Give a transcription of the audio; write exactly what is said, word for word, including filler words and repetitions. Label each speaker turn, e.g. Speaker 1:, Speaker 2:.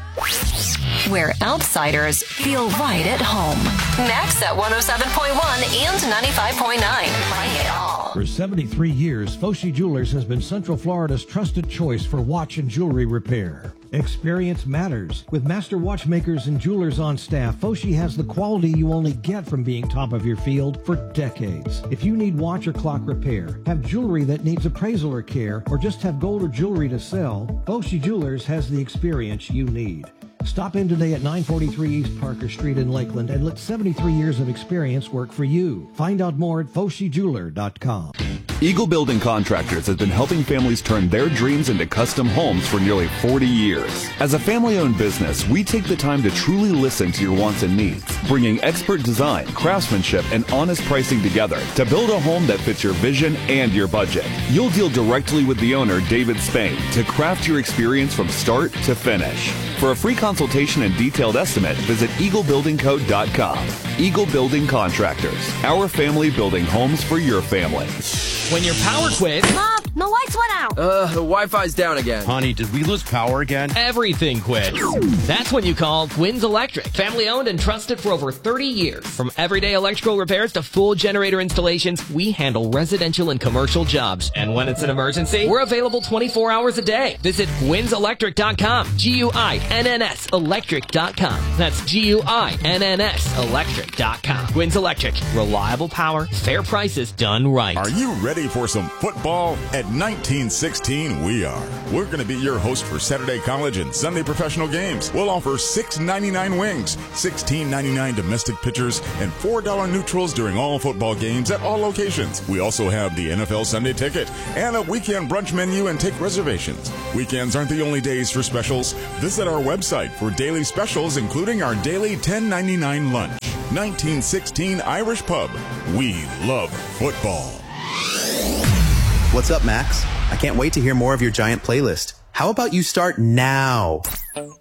Speaker 1: Where outsiders feel right at home. Max at one oh seven point one and ninety-five point nine. Right it all.
Speaker 2: For seventy-three years, Foshi Jewelers has been Central Florida's trusted choice for watch and jewelry repair. Experience matters. With master watchmakers and jewelers on staff, Foshi has the quality you only get from being top of your field for decades. If you need watch or clock repair, have jewelry that needs appraisal or care, or just have gold or jewelry to sell, Foshi Jewelers has the experience you need. Stop in today at nine forty-three East Parker Street in Lakeland and let seventy-three years of experience work for you. Find out more at foshi jeweler dot com.
Speaker 3: Eagle Building Contractors has been helping families turn their dreams into custom homes for nearly forty years. As a family-owned business, we take the time to truly listen to your wants and needs, bringing expert design, craftsmanship, and honest pricing together to build a home that fits your vision and your budget. You'll deal directly with the owner, David Spain, to craft your experience from start to finish. For a free consultation and detailed estimate, visit eagle building co dot com. Eagle Building Contractors, our family building homes for your family.
Speaker 4: When your power quits...
Speaker 5: Mom, the lights went out.
Speaker 6: Uh, the Wi-Fi's down again.
Speaker 7: Honey, did we lose power again?
Speaker 4: Everything quits. That's when you call Gwyn's Electric. Family owned and trusted for over thirty years. From everyday electrical repairs to full generator installations, we handle residential and commercial jobs. And when it's an emergency, we're available twenty-four hours a day. Visit gwynns electric dot com. G U I N N S electric dot com. That's G U I N N S electric dot com. Gwyn's Electric. Reliable power, fair prices, done right.
Speaker 8: Are you ready for some football? At nineteen sixteen, we are. We're going to be your host for Saturday college and Sunday professional games. We'll offer six ninety-nine wings, sixteen ninety-nine domestic pitchers, and four dollars neutrals during all football games at all locations. We also have the N F L Sunday ticket and a weekend brunch menu and take reservations. Weekends aren't the only days for specials. Visit our website for daily specials, including our daily ten ninety-nine lunch. nineteen sixteen Irish Pub. We love football.
Speaker 9: What's up, Max? I can't wait to hear more of your giant playlist. How about you start now?